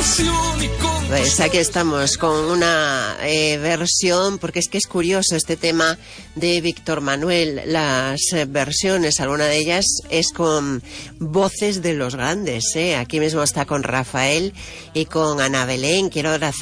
Pues aquí estamos con una versión, porque es que es curioso este tema de Víctor Manuel. Las versiones, alguna de ellas es con voces de los grandes, ¿eh? Aquí mismo está con Rafael y con Ana Belén. Quiero